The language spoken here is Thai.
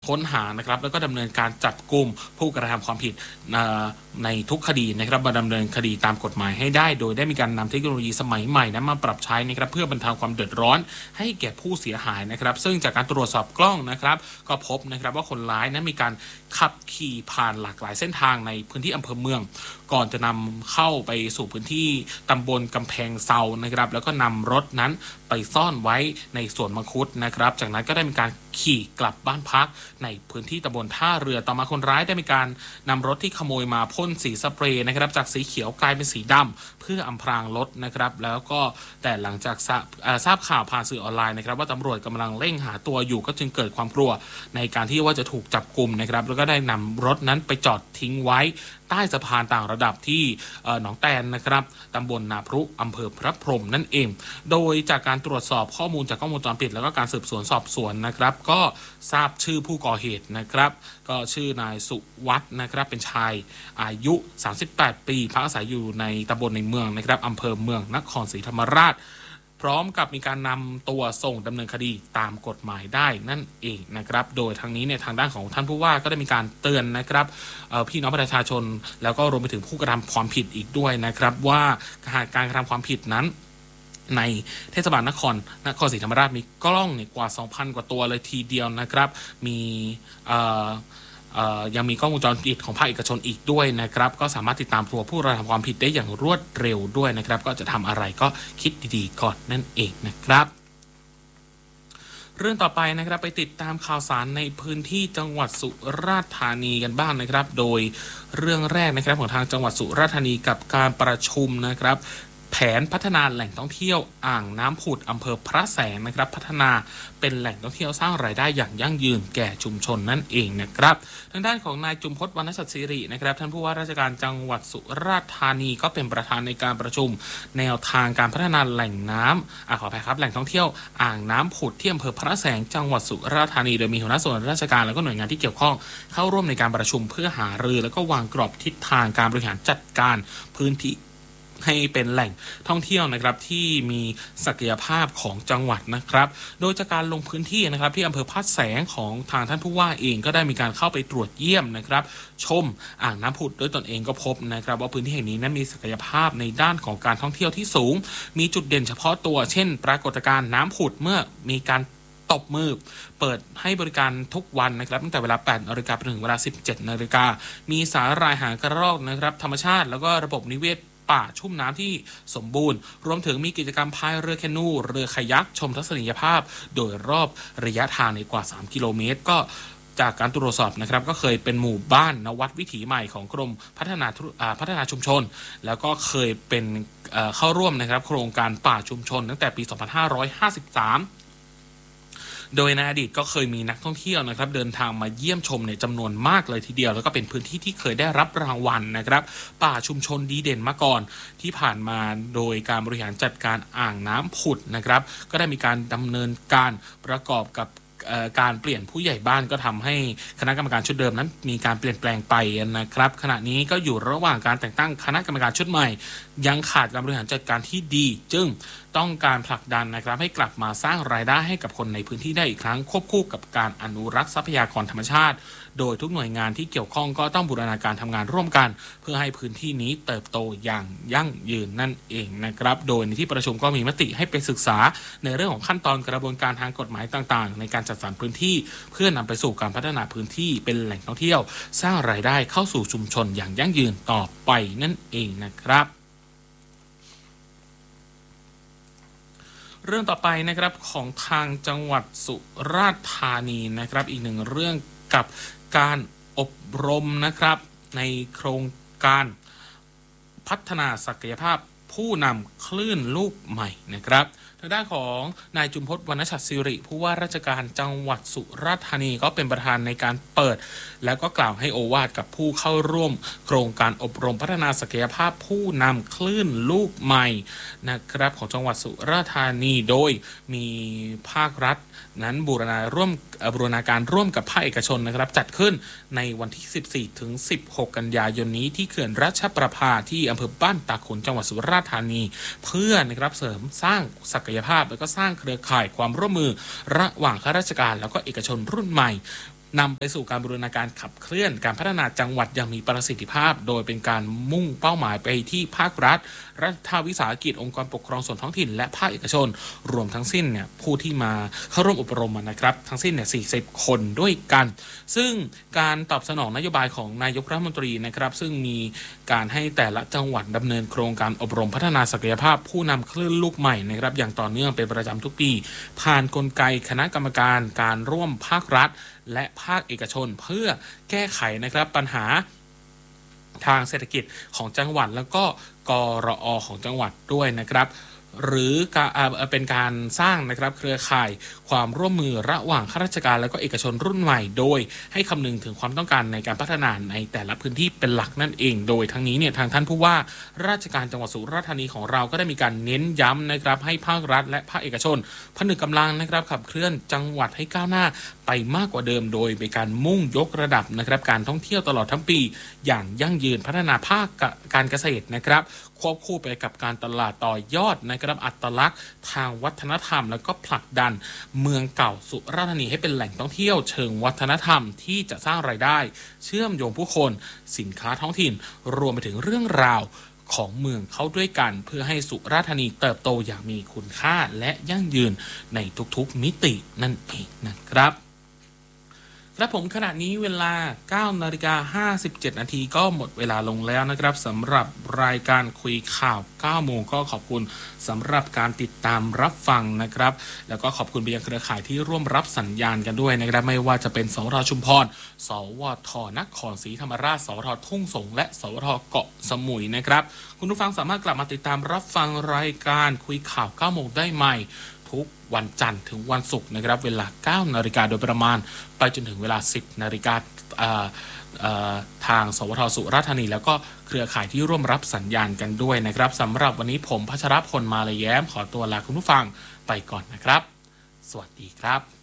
ค้นหานะครับแล้วก็ดำเนินการจับกุมผู้กระทำความผิดในทุกคดีนะครับมาดำเนินคดีตามกฎหมายให้ได้โดยได้มีการนำเทคโนโลยีสมัยใหม่นั้นมาปรับใช้นะครับเพื่อบรรเทาความเดือดร้อนให้แก่ผู้เสียหายนะครับซึ่งจากการตรวจสอบกล้องนะครับก็พบนะครับว่าคนร้ายนั้นมีการขับขี่ผ่านหลากหลายเส้นทางในพื้นที่อำเภอเมืองก่อนจะนำเข้าไปสู่พื้นที่ตำบลกำแพงเซานะครับแล้วก็นำรถนั้นไปซ่อนไว้ในสวนมังคุดนะครับจากนั้นก็ได้มีการขี่กลับบ้านพักในพื้นที่ตำบลท่าเรือต่อมาคนร้ายได้มีการนำรถที่ขโมยมาพ่นสีสเปรย์นะครับจากสีเขียวกลายเป็นสีดำเพื่ออำพรางรถนะครับแล้วก็แต่หลังจากทราบข่าวผ่านสื่อออนไลน์นะครับว่าตำรวจกำลังเร่งหาตัวอยู่ก็จึงเกิดความกลัวในการที่ว่าจะถูกจับกุมนะครับแล้วก็ได้นำรถนั้นไปจอดทิ้งไว้ใต้สะพานต่างระดับที่หนองแตนนะครับตำบลนาพรุอำเภอพระพรหมนั่นเองโดยจากการตรวจสอบข้อมูลจากกล้องวงจรปิดแล้วก็การสืบสวนสอบสวนนะครับก็ทราบชื่อผู้ก่อเหตุนะครับก็ชื่อนายสุวัฒน์นะครับเป็นชายอายุ38ปีพักอาศัยอยู่ในตำบลในเมืองนะครับอำเภอเมืองนครศรีธรรมราชพร้อมกับมีการนำตัวส่งดำเนินคดีตามกฎหมายได้นั่นเองนะครับโดยทางนี้เนี่ยทางด้านของท่านผู้ว่าก็ได้มีการเตือนนะครับพี่น้องประชาชนแล้วก็รวมไปถึงผู้กระทำความผิดอีกด้วยนะครับว่าการกระทำความผิดนั้นในเทศบาลนครศรีธรรมราชมีกล้องเนี่ยกว่า 2,000 กว่าตัวเลยทีเดียวนะครับมียังมีกล้องวงจรปิดของภาคเอกชนอีกด้วยนะครับก็สามารถติดตามตัวผู้กระทำความผิดได้อย่างรวดเร็วด้วยนะครับก็จะทำอะไรก็คิดดีๆก่อนนั่นเองนะครับเรื่องต่อไปนะครับไปติดตามข่าวสารในพื้นที่จังหวัดสุราษฎร์ธานีกันบ้างนะครับโดยเรื่องแรกนะครับของทางจังหวัดสุราษฎร์ธานีกับการประชุมนะครับแผนพัฒนาแหล่งท่องเที่ยวอ่างน้ำผุดอำเภอพระแสงนะครับพัฒนาเป็นแหล่งท่องเที่ยวสร้างรายได้อย่างยั่งยืนแก่ชุมชนนั่นเองนะครับทางด้านของนายจุมพจน์ วรรณชัดศิรินะครับท่านผู้ว่าราชการจังหวัดสุราษฎร์ธานีก็เป็นประธานในการประชุมแนวทางการพัฒนาแหล่งน้ำขออภัยครับแหล่งท่องเที่ยวอ่างน้ำผุดที่อำเภอพระแสงจังหวัดสุราษฎร์ธานีโดยมีหัวหน้าส่วนราชการและก็หน่วยงานที่เกี่ยวข้องเข้าร่วมในการประชุมเพื่อหารือและก็วางกรอบทิศทางการบริหารจัดการพื้นที่ให้เป็นแหล่งท่องเที่ยวนะครับที่มีศักยภาพของจังหวัดนะครับโดยจากการลงพื้นที่นะครับที่อำเภอพระแสงของทางท่านผู้ว่าเองก็ได้มีการเข้าไปตรวจเยี่ยมนะครับชมอ่างน้ำผุดด้วยตนเองก็พบนะครับว่าพื้นที่แห่งนี้นั้นมีศักยภาพในด้านของการท่องเที่ยวที่สูงมีจุดเด่นเฉพาะตัวเช่นปรากฏการณ์น้ำผุดเมื่อมีการตบมือเปิดให้บริการทุกวันนะครับตั้งแต่เวลา 8 นาฬิกาไปถึงเวลา 17 นาฬิกามีสาหร่ายหางกระรอกนะครับธรรมชาติแล้วก็ระบบนิเวศป่าชุ่มน้ำที่สมบูรณ์รวมถึงมีกิจกรรมพายเรือแคนูเรือคายักชมทัศนียภาพโดยรอบระยะทางในกว่า3 กิโลเมตรก็จากการตรวจสอบนะครับก็เคยเป็นหมู่บ้านนวัดวิถีใหม่ของกรมพัฒนาชุมชนแล้วก็เคยเป็นเข้าร่วมนะครับโครงการป่าชุมชนตั้งแต่ปี 2553โดยในอดีตก็เคยมีนักท่องเที่ยวนะครับเดินทางมาเยี่ยมชมในจำนวนมากเลยทีเดียวแล้วก็เป็นพื้นที่ที่เคยได้รับรางวัลนะครับป่าชุมชนดีเด่นมาก่อนที่ผ่านมาโดยการบริหารจัดการอ่างน้ำผุดนะครับก็ได้มีการดำเนินการประกอบกับการเปลี่ยนผู้ใหญ่บ้านก็ทำให้คณะกรรมการชุดเดิมนั้นมีการเปลี่ยนแปลงไปนะครับขณะนี้ก็อยู่ระหว่างการแต่งตั้งคณะกรรมการชุดใหม่ยังขาดการบริหารจัดการที่ดีจึงต้องการผลักดันนะครับให้กลับมาสร้างรายได้ให้กับคนในพื้นที่ได้อีกครั้งควบคู่กับการอนุรักษ์ทรัพยากรธรรมชาติโดยทุกหน่วยงานที่เกี่ยวข้องก็ต้องบูรณาการทำงานร่วมกันเพื่อให้พื้นที่นี้เติบโตอย่างยั่งยืนนั่นเองนะครับโดยในที่ประชุมก็มีมติให้ไปศึกษาในเรื่องของขั้นตอนกระบวนการทางกฎหมายต่างๆในการจัดสรรพื้นที่เพื่อนำไปสู่การพัฒนาพื้นที่เป็นแหล่งท่องเที่ยวสร้างรายได้เข้าสู่ชุมชนอย่างยั่งยืนต่อไปนั่นเองนะครับเรื่องต่อไปนะครับของทางจังหวัดสุราษฎร์ธานีนะครับอีกหนึ่งเรื่องกับการอบรมนะครับในโครงการพัฒนาศักยภาพผู้นำคลื่นลูกใหม่นะครับทางด้านของนายจุมพจน์ วรรณชัดศิริผู้ว่าราชการจังหวัดสุราษฎร์ธานีก็เป็นประธานในการเปิดแล้วก็กล่าวให้โอวาทกับผู้เข้าร่วมโครงการอบรมพัฒนาศักยภาพผู้นำคลื่นลูกใหม่นะครับของจังหวัดสุราษฎร์ธานีโดยมีภาครัฐนั้นบูรณาการร่วมกับภาคเอกชนนะครับจัดขึ้นในวันที่ 14 ถึง 16 กันยายนนี้ที่เขื่อนราชประภาที่อำเภอบ้านตาขุนจังหวัดสุราษฎร์ธานีเพื่อนะครับเสริมสร้างศักยภาพและก็สร้างเครือข่ายความร่วมมือระหว่างข้าราชการแล้วก็เอกชนรุ่นใหม่นำไปสู่การบูรณาการขับเคลื่อนการพัฒนาจังหวัดอย่างมีประสิทธิภาพโดยเป็นการมุ่งเป้าหมายไปที่ภาครัฐรัฐวิสาหกิจองค์กรปกครองส่วนท้องถิ่นและภาคเอกชนรวมทั้งสิ้นเนี่ยผู้ที่มาเข้าร่วมอบรมนะครับทั้งสิ้นเนี่ย40 คนด้วยกันซึ่งการตอบสนองนโยบายของนายกรัฐมนตรีนะครับซึ่งมีการให้แต่ละจังหวัดดำเนินโครงการอบรมพัฒนาศักยภาพผู้นำคลื่นลูกใหม่นะครับอย่างต่อเนื่องเป็นประจำทุกปีผ่านกลไกคณะกรรมการการร่วมภาครัฐและภาคเอกชนเพื่อแก้ไขนะครับปัญหาทางเศรษฐกิจของจังหวัดแล้วก็กรอของจังหวัดด้วยนะครับหรือเป็นการสร้างนะครับเครือข่ายความร่วมมือระหว่างข้าราชการและก็เอกชนรุ่นใหม่โดยให้คำนึงถึงความต้องการในการพัฒนาในแต่ละพื้นที่เป็นหลักนั่นเองโดยทั้งนี้เนี่ยทางท่านผู้ว่าราชการจังหวัดสุราษฎร์ธานีของเราก็ได้มีการเน้นย้ำนะครับให้ภาครัฐและภาคเอกชนผนึกกำลังนะครับขับเคลื่อนจังหวัดให้ก้าวหน้าไปมากกว่าเดิมโดยเป็นการมุ่งยกระดับนะครับการท่องเที่ยวตลอดทั้งปีอย่างยั่งยืนพัฒนาภาคการเกษตรนะครับควบคู่ไปกับการตลาดต่อยอดนะครับอัตลักษณ์ทางวัฒนธรรมแล้วก็ผลักดันเมืองเก่าสุราษฎร์ธานีให้เป็นแหล่งท่องเที่ยวเชิงวัฒนธรรมที่จะสร้างรายได้เชื่อมโยงผู้คนสินค้าท้องถิ่นรวมไปถึงเรื่องราวของเมืองเข้าด้วยกันเพื่อให้สุราษฎร์ธานีเติบโตอย่างมีคุณค่าและยั่งยืนในทุกๆมิตินั่นเองนะครับและผมขณะนี้เวลา 9:57 นาทีก็หมดเวลาลงแล้วนะครับสำหรับรายการคุยข่าว 9 โมงก็ขอบคุณสำหรับการติดตามรับฟังนะครับแล้วก็ขอบคุณไปยังเครือข่ายที่ร่วมรับสัญญาณกันด้วยนะครับไม่ว่าจะเป็นสวทชุมพรสวทนครศรีธรรมราชสวททุ่งสงและสวทเกาะสมุยนะครับคุณผู้ฟังสามารถกลับมาติดตามรับฟังรายการคุยข่าว 9 โมงได้ใหม่ทุกวันจันทร์ถึงวันศุกร์นะครับเวลา 9 นาฬิกาโดยประมาณไปจนถึงเวลา 10 นาฬิกาทางสวทสุราษฎร์ธานีแล้วก็เครือข่ายที่ร่วมรับสัญญาณกันด้วยนะครับสำหรับวันนี้ผมพัชรพลมาลยแย้มขอตัวลาคุณผู้ฟังไปก่อนนะครับสวัสดีครับ